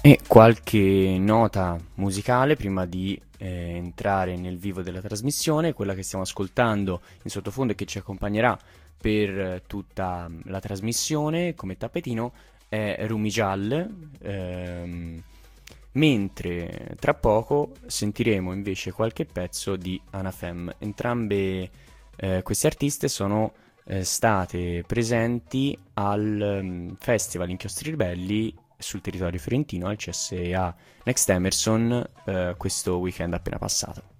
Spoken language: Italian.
E qualche nota musicale prima di entrare nel vivo della trasmissione, quella che stiamo ascoltando in sottofondo e che ci accompagnerà per tutta la trasmissione come tappetino è Rumi Jal, mentre tra poco sentiremo invece qualche pezzo di Anafem. Entrambe queste artiste sono state presenti al Festival Inchiostri Ribelli sul territorio fiorentino al CSA Next Emerson questo weekend appena passato.